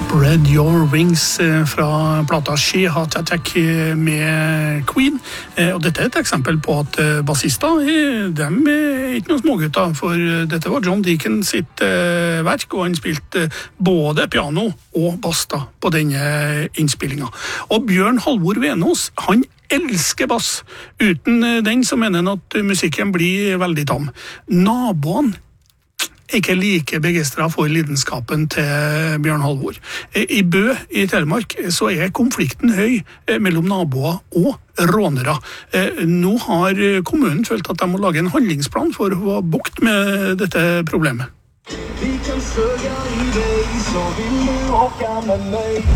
Spread Your Wings fra plata She Heart Attack med Queen. Og dette er et eksempel på at bassister, de er ikke noen smågutter, for dette var John Deacon sitt verk, og han spilte både piano og bass på denne innspillingen. Og Bjørn Halvor Venås, han elsker bass. Uten den så mener han at musikken blir veldig tam. Naboen ikke like begeistret for lidenskapen til Bjørn Halvor. I Bø i Telemark så er konflikten høy mellom naboer og rånere. Nå har kommunen følt at de må lage en handlingsplan for å få bukt med dette problemet. Vi kan søke i deg, så vil du åke med meg.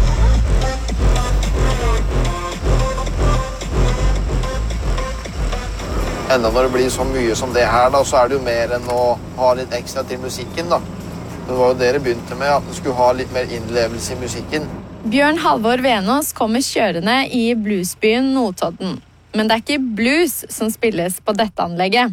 Enda når det blir så mye som det her, da, så er det jo mer enn å ha litt ekstra til musikken. Da. Det var jo det dere begynte med, at du skulle ha litt mer innlevelse i musikken. Bjørn Halvor Venås kommer kjørende i bluesbyen Notodden. Men det er ikke blues som spilles på dette anlegget.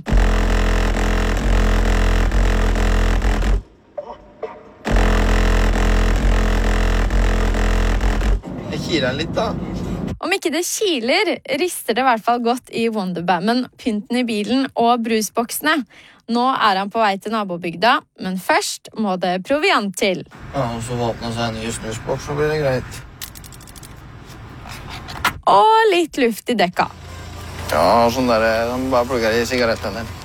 Jeg kiler den litt, da. Om ikke det kiler, rister det i hvert fall godt i Wonderbammen, pynten i bilen og brusboksene. Nå er han på vei til nabobygda, men først må det proviant til. Ja, og så åpner seg en ny snusboks, så blir det greit. Og litt luft i dekka. Ja, sånn der, de bare plugger i sigaretten din.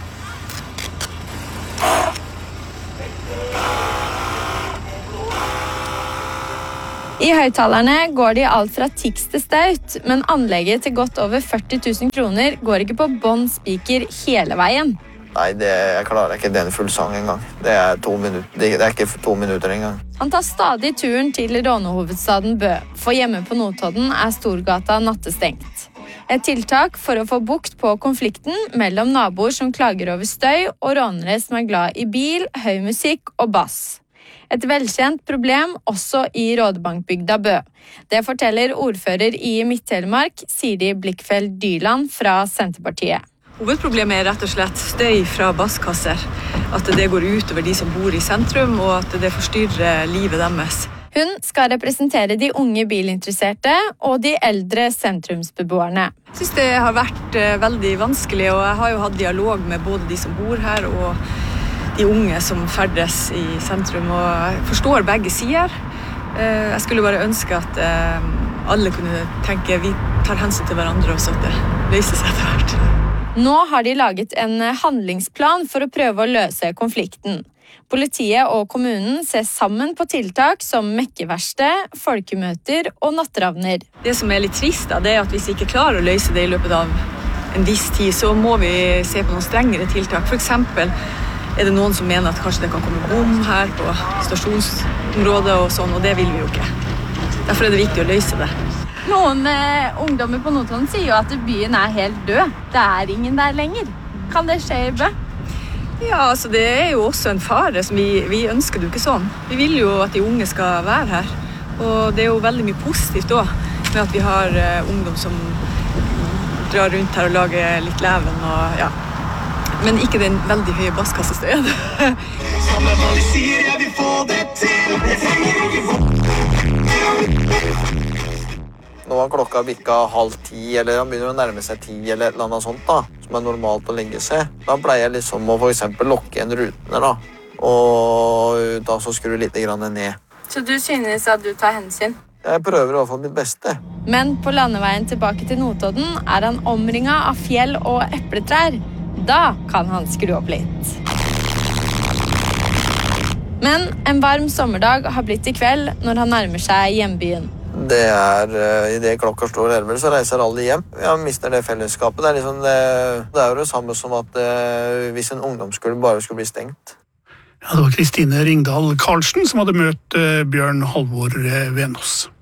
I høyttalerne går det alt fra tiks til staut, men anlegget til godt over 40 000 kroner går ikke på bånd spiker hele veien. Nei, jeg klarer ikke den full sang engang. Det er 2 minutter. Det er ikke 2 minutter engang. Han tar stadig turen til rånehovedstaden Bø, for hjemme på Notodden er Storgata nattestengt. Et tiltak for å få bukt på konflikten mellom naboer som klager over støy og rånere som er glad i bil, høy musikk og bass. Et velkjent problem også i Rådebankbygda Bø. Det forteller ordfører i Midt-Telemark, Siri Blikkfeld Dyland fra Senterpartiet. Hovedproblemet er rett og slett støy fra basskasser. At det går ut over de som bor i sentrum, og at det forstyrrer livet deres. Hun skal representere de unge bilinteresserte og de eldre sentrumsbeboerne. Jeg synes det har vært veldig vanskelig, og jeg har jo hatt dialog med både de som bor her og de unge som ferdes i sentrum, og jeg forstår begge sider. Jeg skulle bare ønske at alle kunne tenke vi tar hensyn til hverandre, og så at det løser seg etter hvert. Nå har de laget en handlingsplan for å prøve å løse konflikten. Politiet og kommunen ser sammen på tiltak som mekkeverksted, folkemøter og nattravner. Det som er litt trist, det er at hvis vi ikke klarer å løse det i løpet av en viss tid, så må vi se på noen strengere tiltak. For eksempel er det noen som mener at kanskje det kan komme bom her på stasjonsområdet og sånn, og det vil vi jo ikke. Derfor er det viktig å løse det. Noen ungdommer på Notodden sier jo at byen er helt død. Det er ingen der lenger. Kan det skje i Bø? Ja, altså det er jo også en fare. Som vi ønsker det jo ikke sånn. Vi vil jo at de unge skal være her. Og det er jo veldig mye positivt også, med at vi har ungdom som drar rundt her og lager litt leven og ja. Men ikke den veldig høye basskassestøyen. Nå har klokka bikka 9:30, eller han begynner å nærme seg 10, eller et eller annet sånt, da, som er normalt å legge seg. Da pleier jeg liksom å for eksempel lokke igjen rutene, da, og da så skru litt grann ned. Så du synes at du tar hensyn? Jeg prøver i hvert fall mitt beste. Men på landeveien tilbake til Notodden er han omringet av fjell og epletrær. Da kan han skru opp litt. Men en varm sommerdag har blitt i kveld når han nærmer seg hjembyen. Det er, i det klokka står 11, så reiser alle hjem. Jeg mister det fellesskapet. Det er, liksom det er jo det samme som at hvis en ungdomsskole bare skulle bli stengt. Ja, det var Kristine Ringdal Karlsen som hadde møtt Bjørn Halvor Venås.